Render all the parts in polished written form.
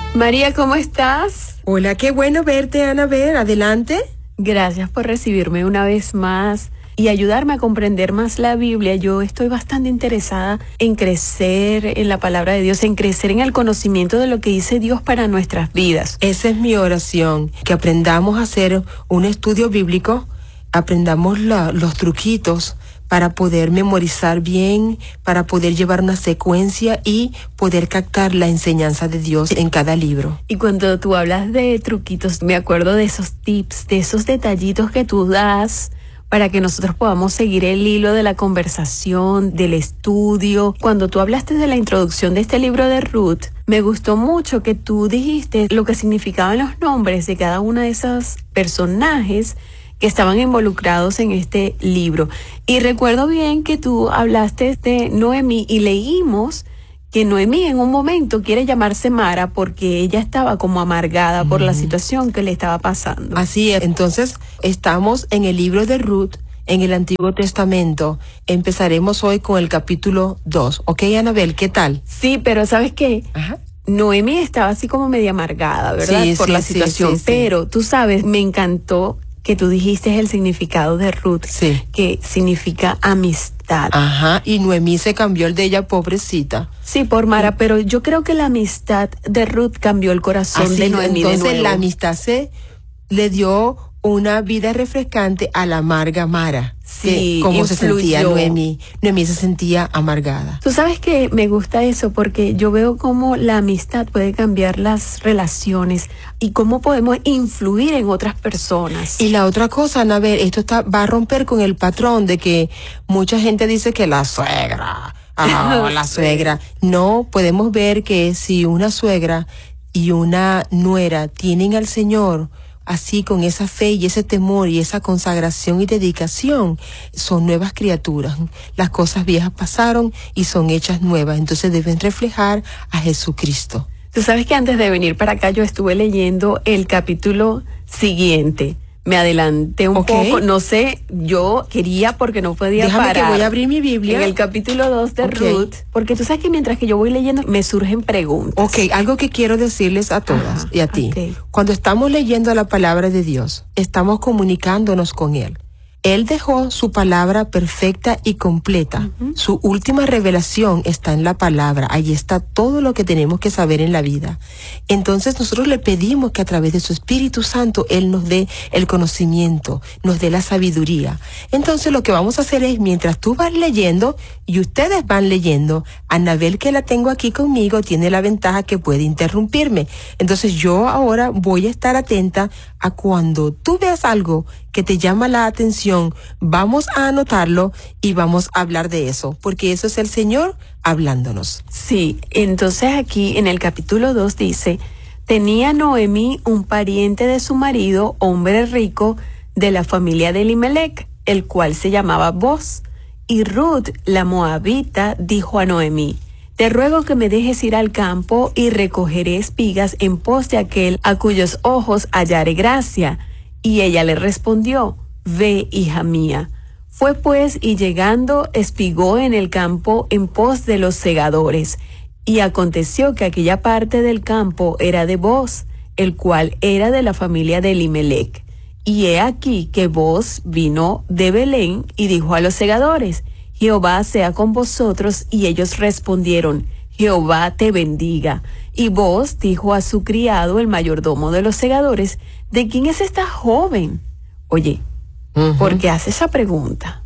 María, ¿cómo estás? Hola, qué bueno verte, Anabel. Adelante. Gracias por recibirme una vez más y ayudarme a comprender más la Biblia. Yo estoy bastante interesada en crecer en la palabra de Dios, en crecer en el conocimiento de lo que dice Dios para nuestras vidas. Esa es mi oración, que aprendamos a hacer un estudio bíblico, aprendamos los truquitos para poder memorizar bien, para poder llevar una secuencia y poder captar la enseñanza de Dios en cada libro. Y cuando tú hablas de truquitos, me acuerdo de esos tips, de esos detallitos que tú das para que nosotros podamos seguir el hilo de la conversación, del estudio. Cuando tú hablaste de la introducción de este libro de Ruth, me gustó mucho que tú dijiste lo que significaban los nombres de cada uno de esos personajes que estaban involucrados en este libro. Y recuerdo bien que tú hablaste de Noemí y leímos que Noemí en un momento quiere llamarse Mara porque ella estaba como amargada por la situación que le estaba pasando. Así es. Entonces, estamos en el libro de Ruth, en el Antiguo Testamento. Empezaremos hoy con el capítulo 2. ¿Ok, Anabel? ¿Qué tal? Sí, pero ¿sabes qué? Ajá. Noemí estaba así como media amargada, ¿verdad? Sí, por sí, la sí, situación. sí. Pero tú sabes, me encantó que tú dijiste el significado de Ruth, Sí. que significa amistad. Ajá, y Noemí se cambió el de ella, pobrecita. Sí, por Mara, pero yo creo que la amistad de Ruth cambió el corazón Así, de Noemí de entonces nuevo. la amistad se le dio una vida refrescante a la amarga Mara. Sí, como se sentía influyó. Noemí. Noemí se sentía amargada. Tú sabes que me gusta eso porque yo veo cómo la amistad puede cambiar las relaciones y cómo podemos influir en otras personas. Y la otra cosa, Anabel, va a romper con el patrón de que mucha gente dice que la suegra, la Sí. suegra. No, podemos ver que si una suegra y una nuera tienen al Señor, así con esa fe y ese temor y esa consagración y dedicación, son nuevas criaturas. Las cosas viejas pasaron y son hechas nuevas, entonces deben reflejar a Jesucristo. Tú sabes que antes de venir para acá yo estuve leyendo el capítulo siguiente. Me adelanté un poco, no sé, yo quería porque no podía Déjame parar. que voy a abrir mi Biblia. En el capítulo 2 de Ruth, porque tú sabes que mientras que yo voy leyendo me surgen preguntas. Ok, algo que quiero decirles a todas y a ti. Okay. Cuando estamos leyendo la palabra de Dios, estamos comunicándonos con Él. Él dejó su palabra perfecta y completa. Su última revelación está en la palabra. Ahí está todo lo que tenemos que saber en la vida. Entonces nosotros le pedimos que a través de su Espíritu Santo Él nos dé el conocimiento, nos dé la sabiduría. Entonces lo que vamos a hacer es, mientras tú vas leyendo y ustedes van leyendo, Anabel, que la tengo aquí conmigo, tiene la ventaja que puede interrumpirme. Entonces yo ahora voy a estar atenta a cuando tú veas algo que te llama la atención, vamos a anotarlo y vamos a hablar de eso, porque eso es el Señor hablándonos. Sí, entonces aquí en el capítulo 2 dice, tenía Noemí un pariente de su marido, hombre rico, de la familia de Elimelec, el cual se llamaba Boz. Y Ruth, la moabita, dijo a Noemí, te ruego que me dejes ir al campo y recogeré espigas en pos de aquel a cuyos ojos hallare gracia. Y ella le respondió, ve, hija mía. Fue pues y llegando espigó en el campo en pos de los segadores. Y aconteció que aquella parte del campo era de Boz, el cual era de la familia de Elimelec. Y he aquí que Boz vino de Belén y dijo a los segadores, Jehová sea con vosotros. Y ellos respondieron, Jehová te bendiga. Y Boz dijo a su criado, el mayordomo de los segadores, ¿de quién es esta joven? Oye, ¿por qué hace esa pregunta?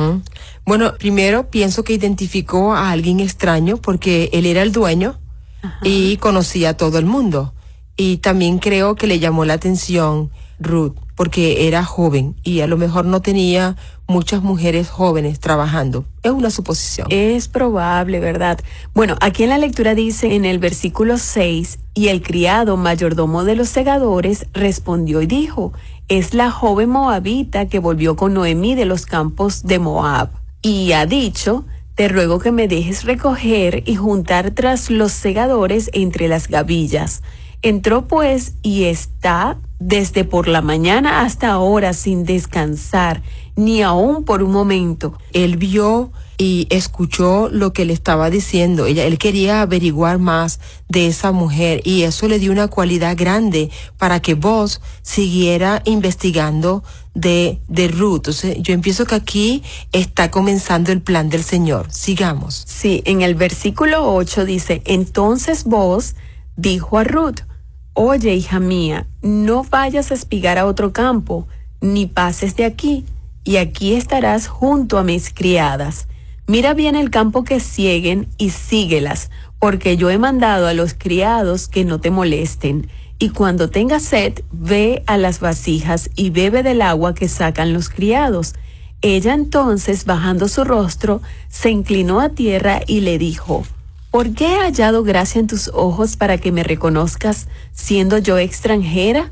Bueno, primero pienso que identificó a alguien extraño porque él era el dueño y conocía a todo el mundo. Y también creo que le llamó la atención Ruth porque era joven y a lo mejor no tenía muchas mujeres jóvenes trabajando. Es una suposición. Es probable, ¿verdad? Bueno, aquí en la lectura dice en el versículo 6, y el criado mayordomo de los segadores respondió y dijo, es la joven moabita que volvió con Noemí de los campos de Moab. Y ha dicho, te ruego que me dejes recoger y juntar tras los segadores entre las gavillas. Entró pues y está desde por la mañana hasta ahora sin descansar, ni aún por un momento. Él vio y escuchó lo que le estaba diciendo. Él quería averiguar más de esa mujer y eso le dio una cualidad grande para que vos siguiera investigando de Ruth. Entonces, yo empiezo que aquí está comenzando el plan del Señor. Sigamos. Sí, en el versículo 8 dice, entonces vos dijo a Ruth, oye, hija mía, no vayas a espigar a otro campo, ni pases de aquí, y aquí estarás junto a mis criadas. Mira bien el campo que sieguen y síguelas, porque yo he mandado a los criados que no te molesten. Y cuando tengas sed, ve a las vasijas y bebe del agua que sacan los criados. Ella entonces, bajando su rostro, se inclinó a tierra y le dijo, ¿por qué he hallado gracia en tus ojos para que me reconozcas, siendo yo extranjera?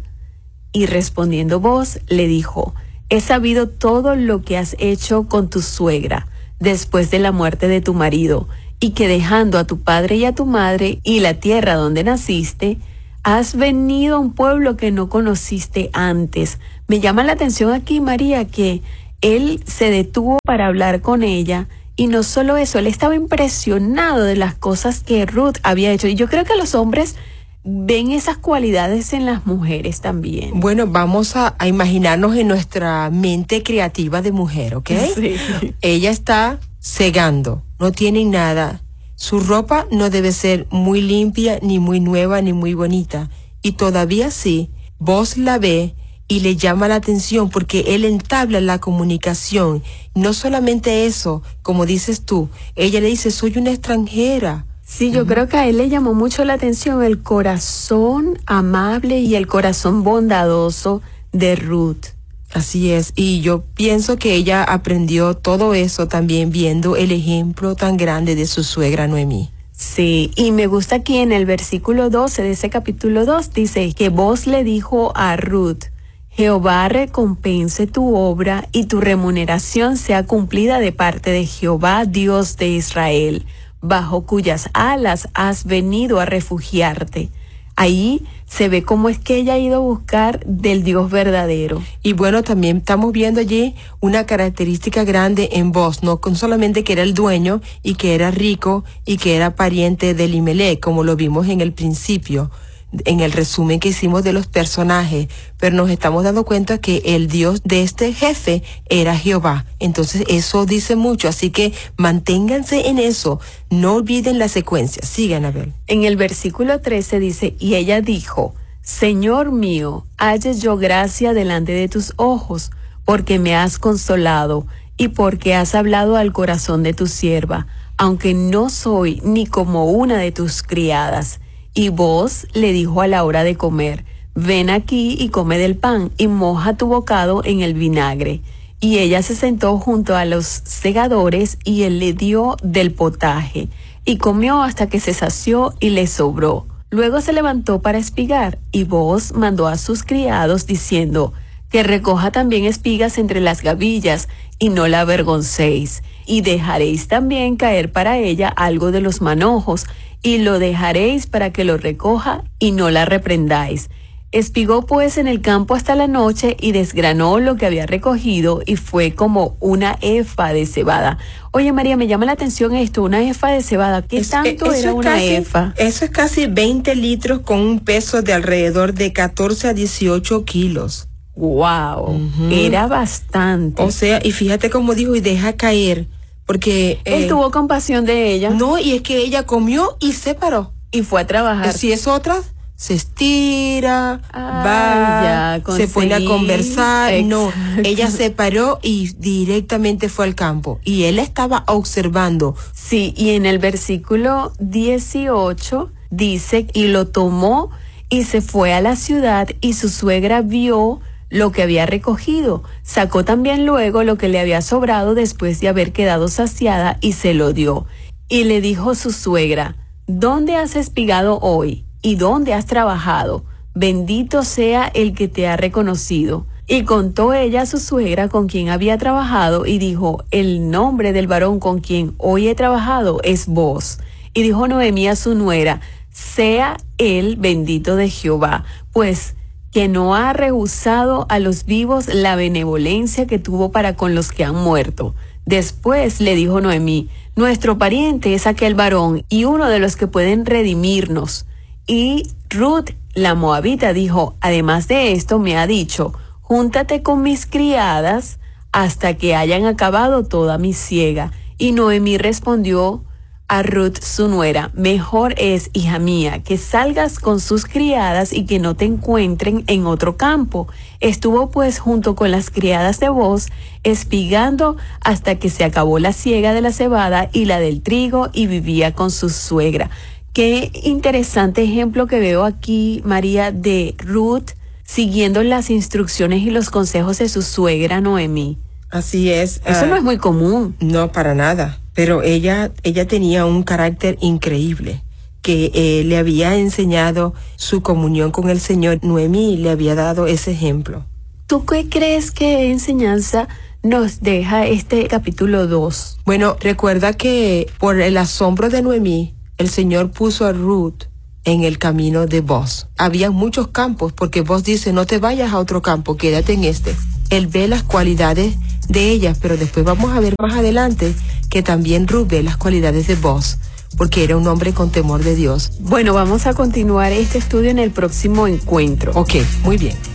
Y respondiendo vos, le dijo, he sabido todo lo que has hecho con tu suegra, después de la muerte de tu marido, y que dejando a tu padre y a tu madre y la tierra donde naciste, has venido a un pueblo que no conociste antes. Me llama la atención aquí, María, que él se detuvo para hablar con ella, y no solo eso, él estaba impresionado de las cosas que Ruth había hecho. Y yo creo que los hombres ven esas cualidades en las mujeres también. Bueno, vamos a imaginarnos en nuestra mente creativa de mujer, ¿ok? Sí. Ella está segando, no tiene nada. Su ropa no debe ser muy limpia, ni muy nueva, ni muy bonita. Y todavía sí, vos la ve y le llama la atención porque él entabla la comunicación. No solamente eso, como dices tú, ella le dice, soy una extranjera. Sí, yo creo que a él le llamó mucho la atención el corazón amable y el corazón bondadoso de Ruth. Así es, y yo pienso que ella aprendió todo eso también viendo el ejemplo tan grande de su suegra Noemí. Sí, y me gusta aquí en el versículo 12 de ese capítulo 2, dice que vos le dijo a Ruth, Jehová recompense tu obra y tu remuneración sea cumplida de parte de Jehová, Dios de Israel, bajo cuyas alas has venido a refugiarte. Ahí se ve cómo es que ella ha ido a buscar del Dios verdadero. Y bueno, también estamos viendo allí una característica grande en vos, no con solamente que era el dueño y que era rico y que era pariente de Elimelech, como lo vimos en el principio, en el resumen que hicimos de los personajes, pero nos estamos dando cuenta que el Dios de este jefe era Jehová. Entonces eso dice mucho, así que manténganse en eso, no olviden la secuencia. Sigan a ver. En el versículo 13 dice, y ella dijo, Señor mío, halle yo gracia delante de tus ojos, porque me has consolado y porque has hablado al corazón de tu sierva, aunque no soy ni como una de tus criadas. Y vos le dijo a la hora de comer, ven aquí y come del pan y moja tu bocado en el vinagre. Y ella se sentó junto a los segadores y él le dio del potaje y comió hasta que se sació y le sobró. Luego se levantó para espigar y vos mandó a sus criados diciendo que recoja también espigas entre las gavillas y no la avergoncéis. Y dejaréis también caer para ella algo de los manojos y lo dejaréis para que lo recoja y no la reprendáis. Espigó pues en el campo hasta la noche y desgranó lo que había recogido y fue como una efa de cebada. Oye María, me llama la atención esto, una efa de cebada. ¿Qué tanto era una efa? Eso es casi 20 litros con un peso de alrededor de 14 a 18 kilos. Wow, era bastante. O sea, y fíjate cómo dijo, y deja caer, porque... Él tuvo compasión de ella. No, y es que ella comió y se paró. Y fue a trabajar. Si es otra, se estira, va, se pone a conversar. Exacto. No, ella se paró y directamente fue al campo. Y él estaba observando. Sí, y en el versículo 18 dice, y lo tomó y se fue a la ciudad y su suegra vio lo que había recogido. Sacó también luego lo que le había sobrado después de haber quedado saciada y se lo dio. Y le dijo su suegra, ¿dónde has espigado hoy? ¿Y dónde has trabajado? Bendito sea el que te ha reconocido. Y contó ella a su suegra con quien había trabajado y dijo, el nombre del varón con quien hoy he trabajado es vos. Y dijo Noemí a su nuera, sea él bendito de Jehová, pues que no ha rehusado a los vivos la benevolencia que tuvo para con los que han muerto. Después le dijo Noemí, nuestro pariente es aquel varón y uno de los que pueden redimirnos. Y Ruth, la moabita, dijo, además de esto me ha dicho, júntate con mis criadas hasta que hayan acabado toda mi siega. Y Noemí respondió a Ruth su nuera, mejor es, hija mía, que salgas con sus criadas y que no te encuentren en otro campo. Estuvo pues junto con las criadas de Booz, espigando hasta que se acabó la siega de la cebada y la del trigo, y vivía con su suegra. Qué interesante ejemplo que veo aquí, María, de Ruth siguiendo las instrucciones y los consejos de su suegra Noemí. Así es. Eso no es muy común. No, para nada. Pero ella tenía un carácter increíble, que le había enseñado su comunión con el Señor. Noemí le había dado ese ejemplo. ¿Tú qué crees que enseñanza nos deja este capítulo 2? Bueno, recuerda que por el asombro de Noemí, el Señor puso a Ruth en el camino de Booz. Había muchos campos, porque Booz dice, no te vayas a otro campo, quédate en este. Él ve las cualidades de ella, pero después vamos a ver más adelante que también Ruth ve las cualidades de Booz, porque era un hombre con temor de Dios. Bueno, vamos a continuar este estudio en el próximo encuentro. Ok, muy bien.